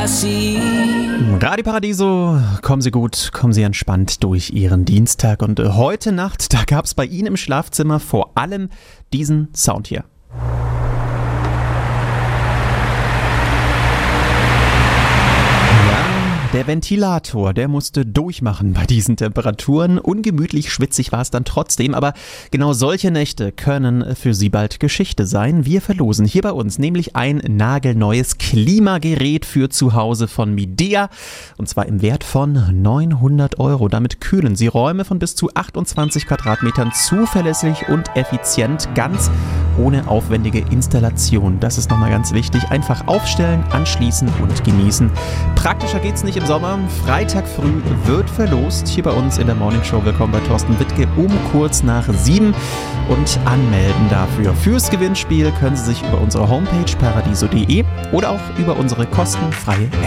Radio Paradiso, kommen Sie gut, kommen Sie entspannt durch Ihren Dienstag. Und heute Nacht, da gab es bei Ihnen im Schlafzimmer vor allem diesen Sound hier. Der Ventilator, der musste durchmachen bei diesen Temperaturen. Ungemütlich schwitzig war es dann trotzdem, aber genau solche Nächte können für Sie bald Geschichte sein. Wir verlosen hier bei uns nämlich ein nagelneues Klimagerät für zu Hause von Midea, und zwar im Wert von 900 €. Damit kühlen Sie Räume von bis zu 28 Quadratmetern zuverlässig und effizient, ganz ohne aufwendige Installation. Das ist nochmal ganz wichtig. Einfach aufstellen, anschließen und genießen. Praktischer geht's nicht im Sommer. Freitag früh wird verlost. Hier bei uns in der Morning Show. Willkommen bei Thorsten Wittke um kurz nach 7 und anmelden dafür. Fürs Gewinnspiel können Sie sich über unsere Homepage paradiso.de oder auch über unsere kostenfreie App